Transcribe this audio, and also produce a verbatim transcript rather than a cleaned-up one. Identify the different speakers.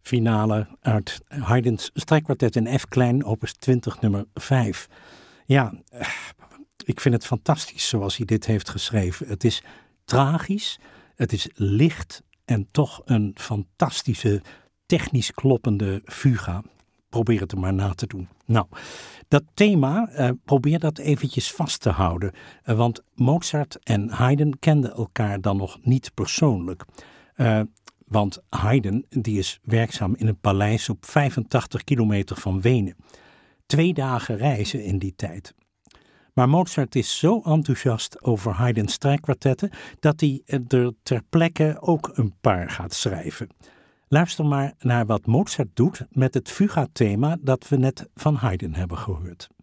Speaker 1: finale uit Haydn's strijkkwartet in F klein, opus twintig, nummer vijf. Ja, ik vind het fantastisch zoals hij dit heeft geschreven. Het is tragisch, het is licht en toch een fantastische, technisch kloppende fuga. Probeer het er maar na te doen. Nou, dat thema, uh, probeer dat eventjes vast te houden. Uh, want Mozart en Haydn kenden elkaar dan nog niet persoonlijk. Uh, want Haydn die is werkzaam in een paleis op vijfentachtig kilometer van Wenen. Twee dagen reizen in die tijd. Maar Mozart is zo enthousiast over Haydn's strijkkwartetten dat hij er ter plekke ook een paar gaat schrijven. Luister maar naar wat Mozart doet met het fuga-thema dat we net van Haydn hebben gehoord.